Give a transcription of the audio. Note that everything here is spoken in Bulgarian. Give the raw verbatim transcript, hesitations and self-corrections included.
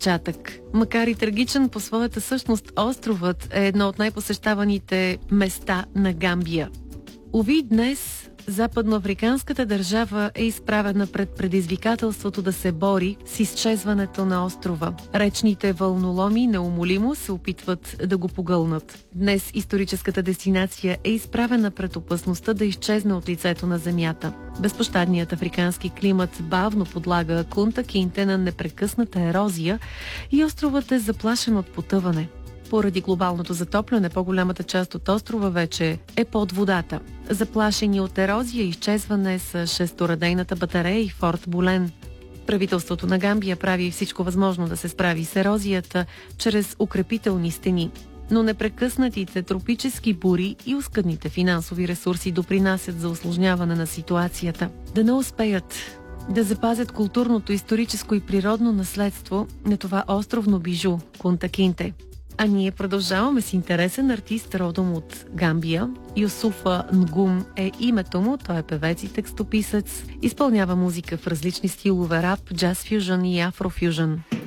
отпечатък. Макар и трагичен по своята същност, островът е едно от най-посещаваните места на Гамбия. Уви, днес западноафриканската държава е изправена пред предизвикателството да се бори с изчезването на острова. Речните вълноломи неумолимо се опитват да го погълнат. Днес историческата дестинация е изправена пред опасността да изчезне от лицето на земята. Безпощадният африкански климат бавно подлага Кунта Кинте на непрекъсната ерозия и островът е заплашен от потъване. Поради глобалното затопляне, по-голямата част от острова вече е под водата. Заплашени от ерозия и изчезване са шесторадейната батарея и Форт Болен. Правителството на Гамбия прави всичко възможно да се справи с ерозията чрез укрепителни стени. Но непрекъснатите тропически бури и оскъдните финансови ресурси допринасят за усложняване на ситуацията. Да не успеят да запазят културното, историческо и природно наследство на това островно бижу Кунта Кинте. А ние продължаваме с интересен артист родом от Гамбия. Юсуфа Нгум е името му, той е певец и текстописец. Изпълнява музика в различни стилове рап, джаз фюжън и афрофюжън.